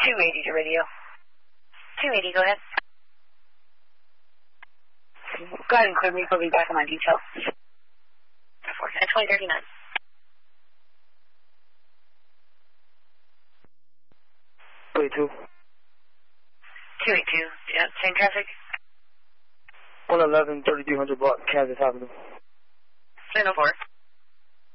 280 to radio. 280, go ahead. Go ahead and clear me, put me back on my detail. 2039. 282. 282, yeah, same traffic. 111, 3200 block, Kansas Avenue. 704.